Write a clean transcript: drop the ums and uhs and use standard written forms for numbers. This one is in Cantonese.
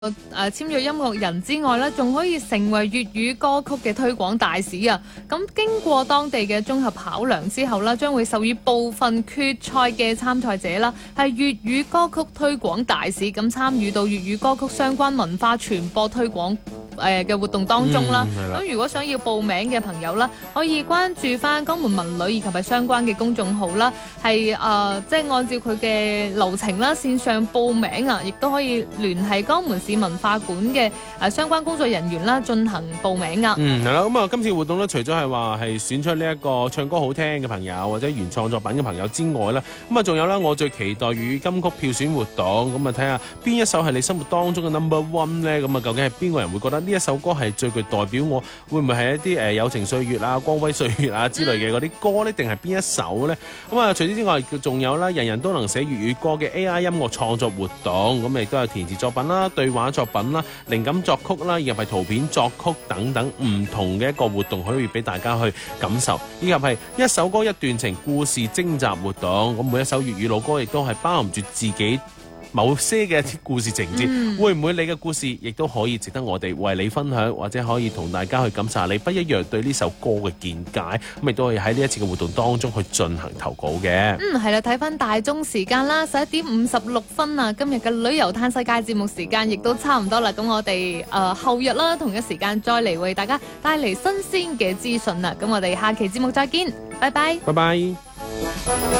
簽約音樂人之外咧，仲可以成為粵語歌曲嘅推廣大使啊！咁經過當地嘅綜合考量之後啦，將會授予部分決賽嘅參賽者啦，係粵語歌曲推廣大使，咁參與到粵語歌曲相關文化傳播推廣嘅活動當中啦。咁如果想要報名嘅朋友啦，可以關注翻江門文旅以及係相關嘅公眾號啦，係即係按照佢嘅流程啦，線上報名啊，亦都可以聯繫江門市文化館嘅相關工作人員啦，進行報名啊。 係啦，咁啊，今次活動咧，除咗係話係選出呢一個唱歌好聽嘅朋友或者原創作品嘅朋友之外咧，咁啊，仲有啦，我最期待粵語金曲票選活動，咁啊，睇下邊一首係你心目當中嘅 No.1 咧，咁啊，究竟係邊個人會覺得呢一首歌係最具代表我？會唔會係一啲友情歲月啊、光輝歲月啊之類嘅嗰啲歌呢？定係邊一首呢？咁啊，除此之外，仲有啦，人人都能寫粵語歌嘅 AI 音樂創作活動，咁亦都有填詞作品啦、對話作品啦、靈感作曲啦，以及係圖片作曲等等唔同嘅一個活動，可以俾大家去感受，以及係一首歌一段情故事徵集活動。咁每一首粵語老歌亦都係包含住自己某些嘅一啲故事情節，會唔會你嘅故事亦都可以值得我哋為你分享，或者可以同大家去感受下你不一樣對呢首歌嘅見解，咁亦都可以喺呢一次嘅活動當中去進行投稿嘅。 係啦，睇翻大鐘時間啦，11:56啊，今日嘅旅遊嘆世界節目時間亦都差唔多啦，咁我哋後日啦同一時間再嚟為大家帶嚟新鮮嘅資訊啦，咁我哋下期節目再見，拜拜。 拜拜。